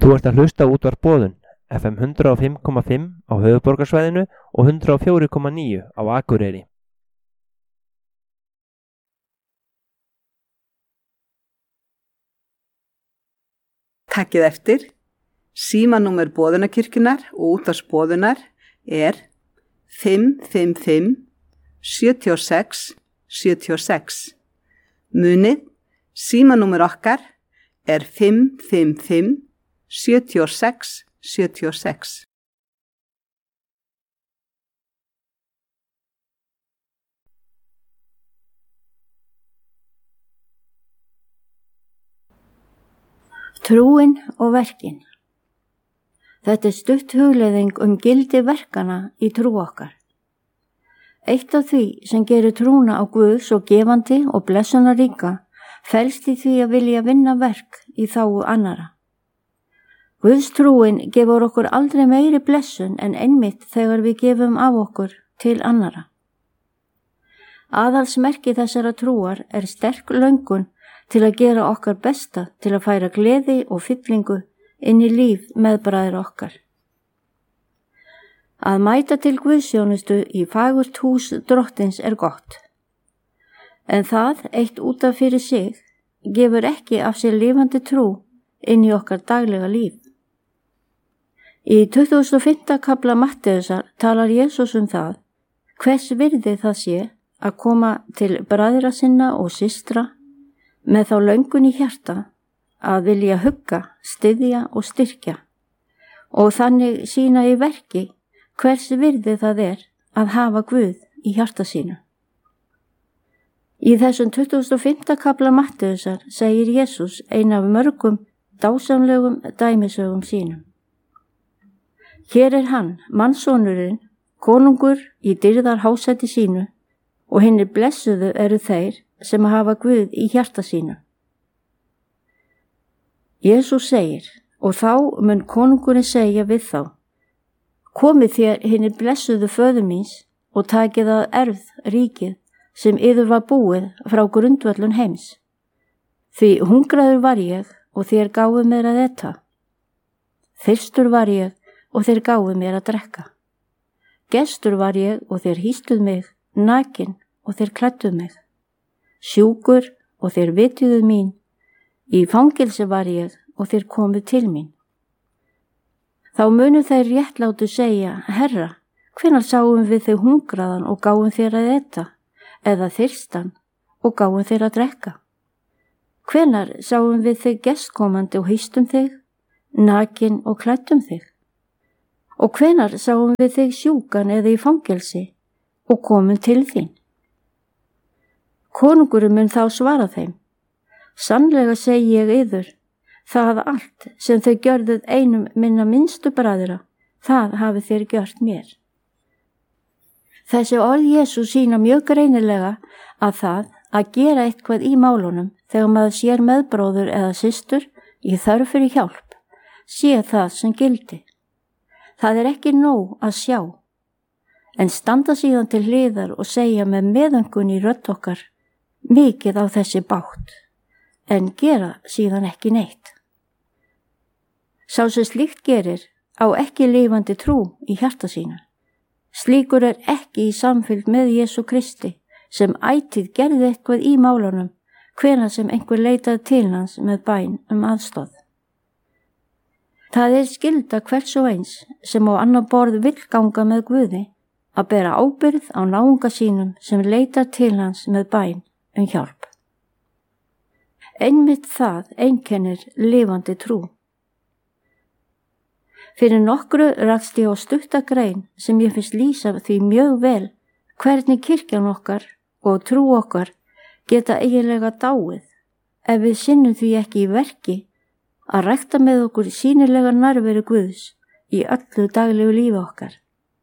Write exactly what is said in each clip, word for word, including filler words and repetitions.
Þú ert að hlusta á útvarp Boðun, F M hundrað og fimm komma fimm á höfuðborgarsvæðinu og hundrað og fjögur komma níu á Akureyri. Takkið eftir, símanúmer Boðunarkirkjunnar og útvarps Boðunar er fimm fimm fimm sjö sex sjö sex. Munið, símanúmer okkar er fimm fimm fimm sjö sex sjö sex. Trúin og verkin. Þetta er stutt hugleiðing um gildi verkana í trú okkar. Eitt af því sem gerir trúna á Guð svo gefandi og blessunarríka felst í því að vilja vinna verk í þágu annara. Guðs trúin gefur okkur aldrei meiri blessun en einmitt þegar við gefum af okkur til annara. Aðalsmerki þessara trúar er sterk löngun til að gera okkar besta til að færa gleði og fyllingu inn í líf meðbræðra okkar. Að mæta til guðsþjónustu í fagurt hús drottins er gott, en það eitt út af fyrir sig gefur ekki af sér lifandi trú inn í okkar daglega líf. Í tuttugasta og fimmta kafla Mattheusar talar Jesús um það hvers virði það sé að koma til bræðra sinna og systra með þá löngun í hjarta að vilja hugga, styðja og styrkja og þannig sýna í verki hvers virði það er að hafa Guð í hjarta sínu. Í þessum tuttugasta og fimmta kafla Mattheusar segir Jesús ein af mörgum dásamlegum dæmisögum sínum. Hér er hann, mannssonurinn, konungur í dýrðar hásæti sínu og hinir blessuðu eru þeir sem hafa Guð í hjarta sínu. Jesús segir, og þá mun konungurinn segja við þá: komið þér hinir blessuðu föður míns og takið að erfð ríkið sem yður var búið frá grundvöllun heims. Því hungraður var ég og þér gáfuð mér að eta. Þyrstur var ég og þér gáfuð mér að drekka. Gestur var ég og þér hýstuð mig, nakin og þér klædduð mig. Sjúkur og þér vitjuðuð mín, í fangelsi var ég og þér komuð til mín. Þá munu þeir réttlátu segja: Herra, hvenær sáum við þig hungraðan og gáum þér að eta, eða þyrstan og gáum þér að drekka? Hvenær sáum við þig gestkomandi og hýstum þig, nakin og klæddum þig? Og hvenær sáum við þig sjúkan eða í fangelsi og komum til þín? Konungurinn mun þá svara þeim: sannlega segi ég yður, það allt sem þau gjörðuð einum minna minnstu bræðra, það hafi þér gjört mér. Þessi orð Jesú sýna mjög greinilega að það að gera eitthvað í málunum þegar maður sér meðbróður eða systur í þörf fyrir hjálp, sé það sem gildi. Það er ekki nóg að sjá, en standa síðan til hliðar og segja með meðöngun í rödd okkar mikið á þessi bátt, en gera síðan ekki neitt. Sá sem slíkt gerir á ekki lifandi trú í hjarta sínu. Slíkur er ekki í samfylgd með Jesú Kristi sem ætíð gerði eitthvað í málunum hvenær sem einhver leitaði til hans með bæn um aðstoð. Það er skylda hvers og eins sem á annar borð vill ganga með Guði að bera ábyrgð á náunga sínum sem leitar til hans með bæn um hjálp. Einmitt það einkennir lifandi trú. Fyrir nokkru rakst ég á stutta grein sem ég finnst lýsa því mjög vel hvernig kirkjan okkar og trú okkar geta eiginlega dáið ef við sinnum því ekki í verki að rækta með okkur sýnilega nærveru Guðs í öllu daglegu lífi okkar.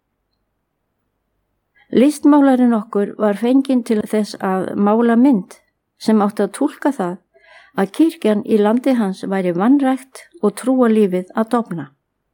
Listmálarinn okkur var fenginn til þess að mála mynd sem átti að túlka það að kirkjan í landi hans væri vanrækt og trúarlífið að dofna.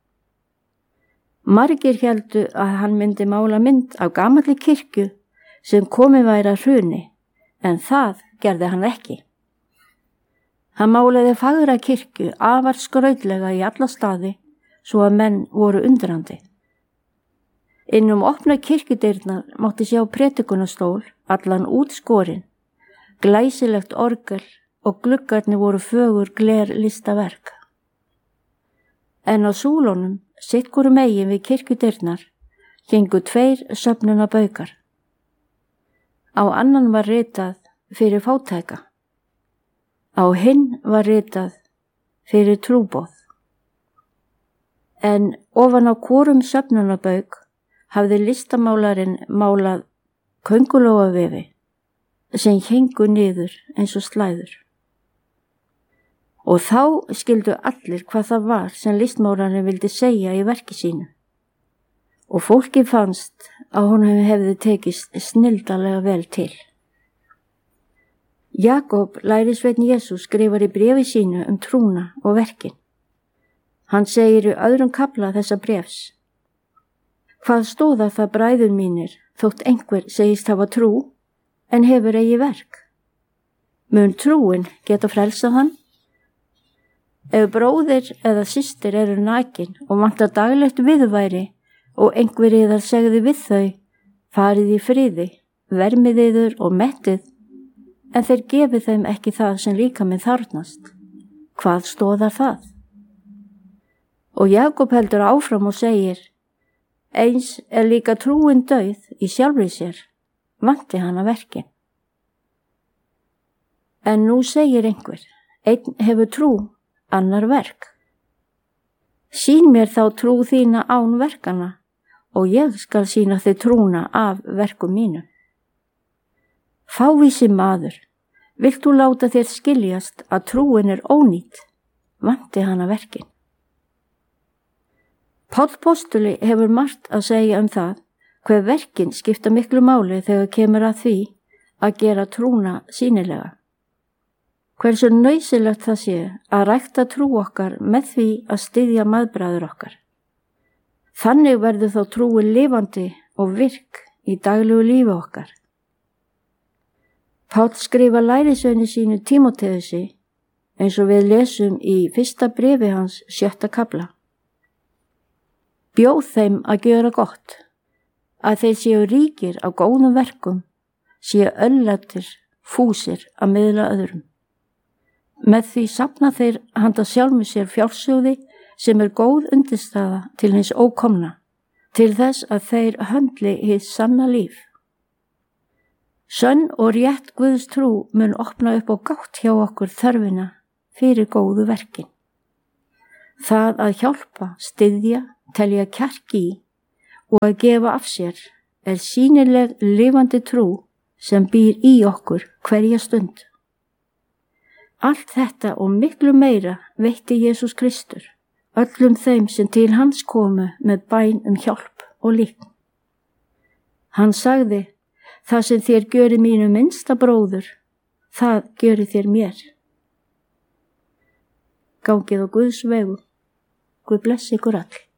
Margir héldu að hann myndi mála mynd af gamalli kirkju sem komið væri að hruni, en það gerði hann ekki. Hann málaði fagra kirkju afar skrautlega í alla staði svo að menn voru undrandi. Innum opna kirkjudyrnar mátti sjá predikunastól allan út skorinn, glæsilegt orgel og gluggarnir voru fögur gler listaverk. En á súlunum, sitt hvoru megin við kirkjudyrnar, gengu tveir söfnunabaukar. Á annan var ritað fyrir fátæka. Á hinn var ritað fyrir trúboð. En ofan á hvorum söfnunabauk hafði listamálarinn málað köngulóarvefi sem héngu niður eins og slæður. Og þá skildu allir hvað það var sem listmálarinn vildi segja í verki sínu. Og fólki fannst að honum hefði tekist snilldarlega vel til. Jakob, lærisveinn Jesús, skrifar í bréfi sínu um trúna og verkin. Hann segir í öðrum kafla þessa bréfs: Hvað stóða það bræður mínir, þótt einhver segist hafa trú, en hefur eigi verk? Mun trúin geta frelsað hann? Ef bróðir eða systir eru nakin og vantar daglegt viðværi og einhver yðar segði við þau, farið í friði, vermið yður og mettið, en þeir gefið þeim ekki það sem líkaminn þarfnast. Hvað stóðar það? Og Jakob heldur áfram og segir: Eins er líka trúin dauð í sjálfri sér, vanti hana verkin. En nú segir einhver: Einn hefur trú, annar verk. Sýn mér þá trú þína án verkana, og ég skal sýna þig trúna af verkum mínum. Fávísi maður, vilt þú láta þér skiljast að trúin er ónýt, vanti hana verkin. Páll postuli hefur margt að segja um það hver verkin skipta miklu máli þegar kemur að því að gera trúna sýnilega. Hversu nauðsynlegt það sé að rækta trú okkar með því að styðja maðbræður okkar. Þannig verður þá trúin lifandi og virk í daglegu lífi okkar. Páll skrifa lærisveini sínu Tímóteusi eins og við lesum í fyrsta bréfi hans sjötta kafla. Bjóð þeim að gera gott, að þeir séu ríkir á góðum verkum, séu öllættir, fúsir að miðla öðrum. Með því safna þeir handa sjálfum sér fjársjóði sem er góð undirstaða til hins ókomna, til þess að þeir höndli hið sanna líf. Sönn og rétt Guðs trú mun opna upp á gátt hjá okkur þörfina fyrir góðu verkin. Það að hjálpa, styðja, telja kjark í og að gefa af sér er sýnileg lifandi trú sem býr í okkur hverja stund. Allt þetta og miklu meira veitti Jesús Kristur öllum þeim sem til hans komu með bæn um hjálp og líkn. Hann sagði: Það sem þér gjörið mínu minnsta bróður, það gjörið þér mér. Gangið á Guðs vegu. Guð blessi ykkur all.